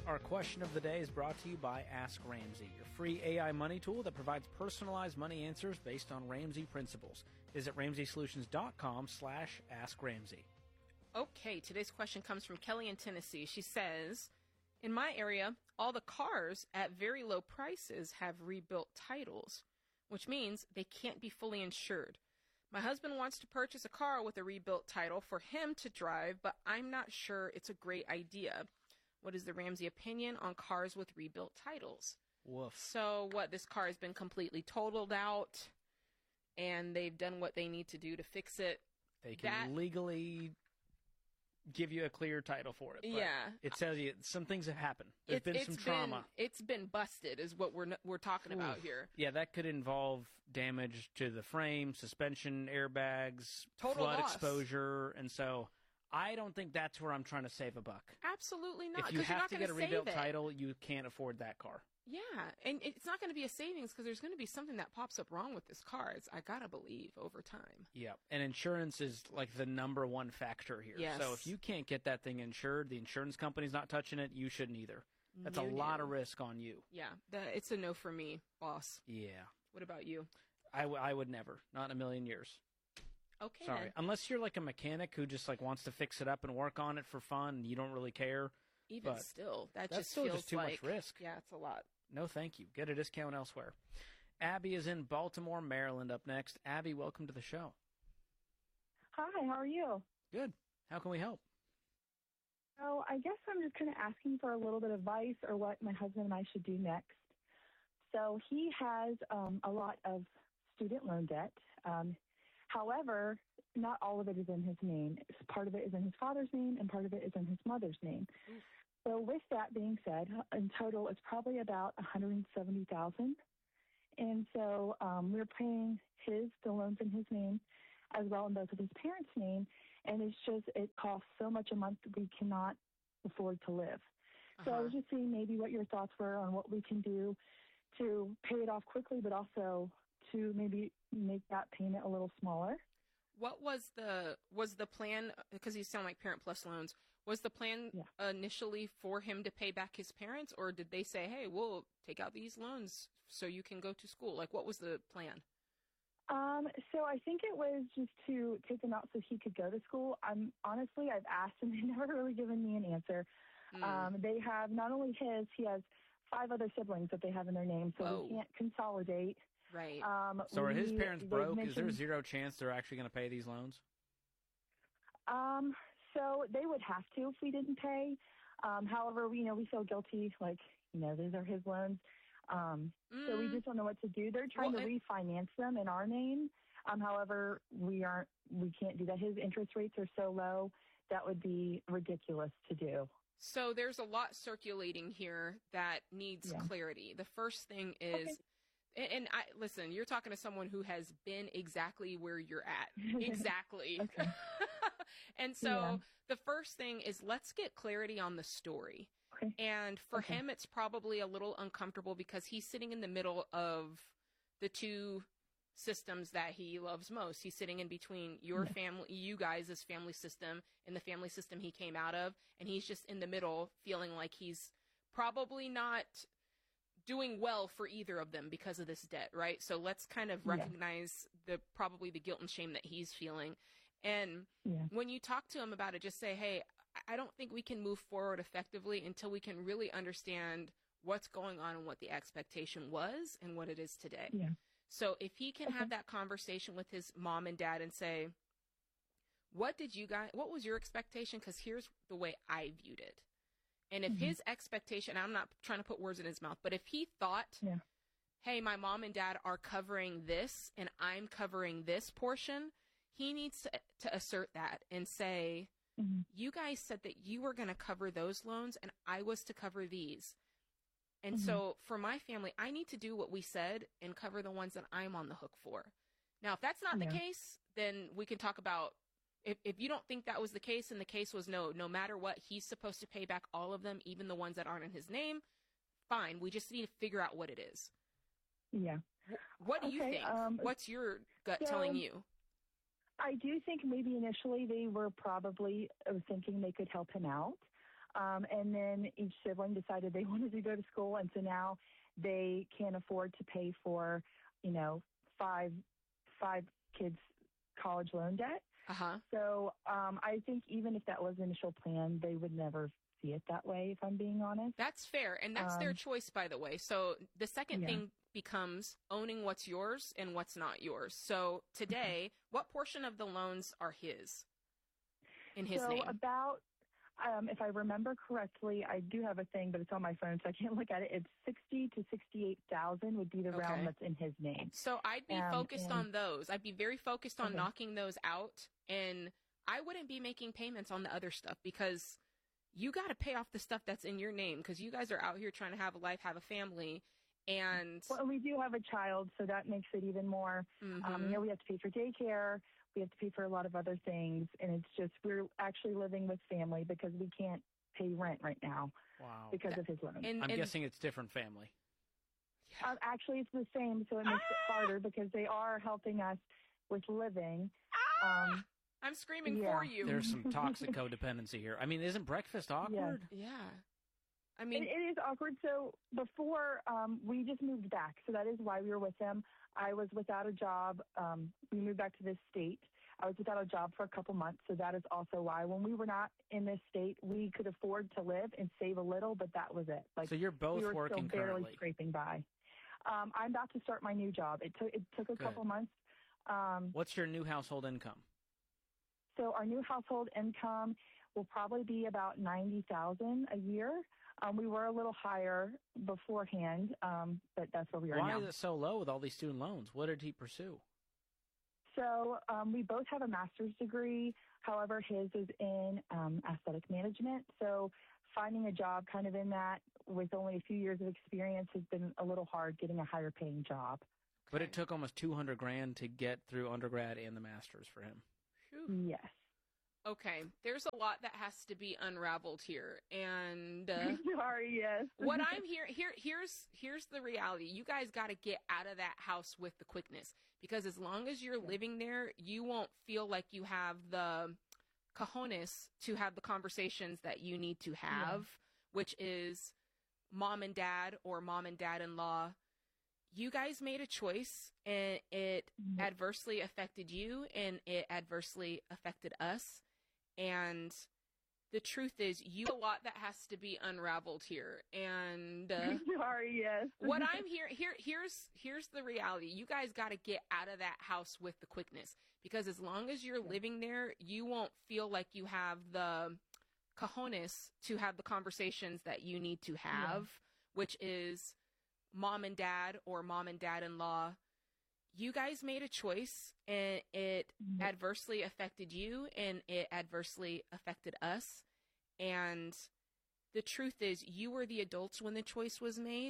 Our question of the day is brought to you by Ask Ramsey, your free AI money tool that provides personalized money answers based on Ramsey principles. Visit RamseySolutions.com/AskRamsey. Okay, today's question comes from Kelly in Tennessee. She says, in my area, all the cars at very low prices have rebuilt titles, which means they can't be fully insured. My husband wants to purchase a car with a rebuilt title for him to drive, but I'm not sure it's a great idea. What is the Ramsey opinion on cars with rebuilt titles? Woof. So what, this car has been completely totaled out and they've done what they need to do to fix it. They can legally give you a clear title for it. But yeah. It tells you some things have happened. There's been some trauma. It's been busted is what we're talking about here. Yeah, that could involve damage to the frame, suspension, airbags, total flood loss. Exposure, and so I don't think that's where I'm trying to save a buck. Absolutely not. If you have to get a rebuilt it. title, you can't afford that car. Yeah, and it's not going to be a savings because there's going to be something that pops up wrong with this car. I got to believe over time. Yeah, and insurance is like the number one factor here. Yes. So if you can't get that thing insured, the insurance company's not touching it, you shouldn't either. That's a lot of risk on you. Yeah, it's a no for me, boss. Yeah. What about you? I would never. Not in a million years. Okay. Sorry. Then. Unless you're like a mechanic who just like wants to fix it up and work on it for fun and you don't really care. Even still, that's just feels too like, much risk. Yeah, it's a lot. No, thank you. Get a discount elsewhere. Abby is in Baltimore, Maryland up next. Abby, welcome to the show. Hi, how are you? Good. How can we help? So I guess I'm just kind of asking for a little bit of advice or what my husband and I should do next. So he has a lot of student loan debt. However, not all of it is in his name. Part of it is in his father's name and part of it is in his mother's name. So with that being said, in total, it's probably about $170,000. And so we're paying the loans in his name as well in both of his parents' name. And it costs so much a month that we cannot afford to live. So I was just seeing maybe what your thoughts were on what we can do to pay it off quickly, but also to maybe make that payment a little smaller. What was the plan? Because you sound like Parent Plus loans. Was the plan initially for him to pay back his parents, or did they say, "Hey, we'll take out these loans so you can go to school"? Like, what was the plan? So I think it was just to take them out so he could go to school. Honestly, I've asked and they've never really given me an answer. They have not only he has 5 other siblings that they have in their name, so we can't consolidate. Right. So are his parents broke? Is there zero chance they're actually going to pay these loans? So they would have to if we didn't pay. However, we feel guilty, these are his loans. So we just don't know what to do. They're trying to refinance them in our name. However, we can't do that. His interest rates are so low, that would be ridiculous to do. So there's a lot circulating here that needs clarity. The first thing is, and listen, you're talking to someone who has been exactly where you're at. Exactly. And so the first thing is, let's get clarity on the story. Okay. And for him, it's probably a little uncomfortable because he's sitting in the middle of the two systems that he loves most. He's sitting in between your family, you guys' family system, and the family system he came out of. And he's just in the middle feeling like he's probably not doing well for either of them because of this debt, right? So let's kind of recognize probably the guilt and shame that he's feeling. And when you talk to him about it, just say, hey, I don't think we can move forward effectively until we can really understand what's going on and what the expectation was and what it is today. Yeah. So if he can have that conversation with his mom and dad and say, what was your expectation? Because here's the way I viewed it. And if his expectation, I'm not trying to put words in his mouth, but if he thought, hey, my mom and dad are covering this and I'm covering this portion, he needs to assert that and say, you guys said that you were going to cover those loans and I was to cover these. And so for my family, I need to do what we said and cover the ones that I'm on the hook for. Now, if that's not the case, then we can talk about, if you don't think that was the case and the case was no matter what, he's supposed to pay back all of them, even the ones that aren't in his name, fine. We just need to figure out what it is. Yeah. What do you think? What's your gut telling you? I do think maybe initially they were probably thinking they could help him out. And then each sibling decided they wanted to go to school, and so now they can't afford to pay for, five kids' college loan debt. Uh-huh. So I think even if that was the initial plan, they would never see it that way, if I'm being honest. That's fair, and that's their choice, by the way. So the second thing becomes owning what's yours and what's not yours. So today, what portion of the loans are in his name? So about, if I remember correctly, I do have a thing, but it's on my phone, so I can't look at it. It's 60 to 68,000 would be the realm that's in his name. So I'd be focused on those. I'd be very focused on knocking those out, and I wouldn't be making payments on the other stuff because you got to pay off the stuff that's in your name because you guys are out here trying to have a life, have a family. And well, we do have a child, so that makes it even more. We have to pay for daycare. We have to pay for a lot of other things. And it's just, we're actually living with family because we can't pay rent right now because of his loan. I'm guessing it's different family. Actually, it's the same, so it makes it harder because they are helping us with living. I'm screaming for you. There's some toxic codependency here. I mean, isn't breakfast awkward? Yeah. I mean, it is awkward. So before we just moved back, so that is why we were with him. I was without a job. We moved back to this state. I was without a job for a couple months, so that is also why. When we were not in this state, we could afford to live and save a little, but that was it. So you're both we were working still barely currently. Scraping by. I'm about to start my new job. It took a couple months. What's your new household income? So our new household income will probably be about $90,000 a year. We were a little higher beforehand, but that's where we are now. Why is it so low with all these student loans? What did he pursue? So we both have a master's degree. However, his is in aesthetic management. So finding a job kind of in that with only a few years of experience has been a little hard getting a higher paying job. But it took almost $200,000 to get through undergrad and the master's for him. Whew. Yes. Okay, there's a lot that has to be unraveled here, and sorry, yes. what I'm here's the reality. You guys got to get out of that house with the quickness, because as long as you're living there, you won't feel like you have the cojones to have the conversations that you need to have, which is mom and dad or mom and dad-in-law. You guys made a choice, and it adversely affected you, and it adversely affected us. And the truth is, a lot that has to be unraveled here. And sorry, yes. what I'm here's the reality. You guys got to get out of that house with the quickness, because as long as you're living there, you won't feel like you have the cojones to have the conversations that you need to have, which is mom and dad or mom and dad-in-law. You guys made a choice, and it adversely affected you, and it adversely affected us. And the truth is, you were the adults when the choice was made.